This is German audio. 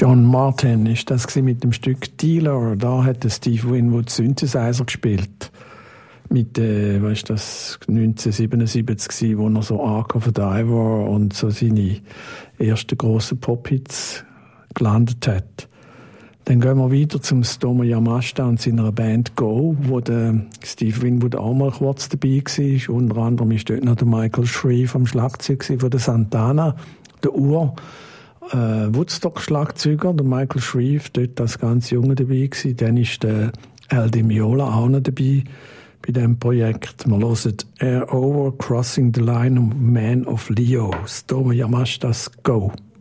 John Martin ist das mit dem Stück Dealer. Da hat Steve Winwood Synthesizer gespielt. Mit, weißt du, das 1977 wo er so Ark of a Diver und so seine ersten grossen Pop-Hits gelandet hat. Dann gehen wir weiter zum Stomo Yamashita und seiner Band Go, wo der Steve Winwood auch mal kurz dabei war. Unter anderem ist dort noch der Michael Shreve am Schlagzeug von der Santana, der Woodstock-Schlagzeuger, der Michael Shreve, dort als ganz Junge dabei gewesen. Dann ist der Al Di Meola auch noch dabei bei diesem Projekt. Wir hören Air Over, Crossing the Line und Man of Leo. Stomo Yamashita's Go.